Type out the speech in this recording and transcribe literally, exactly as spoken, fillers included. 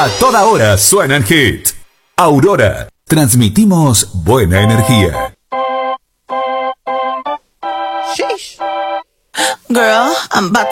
A toda hora suenan hits. Aurora, transmitimos buena energía. Sheesh. Girl, I'm about to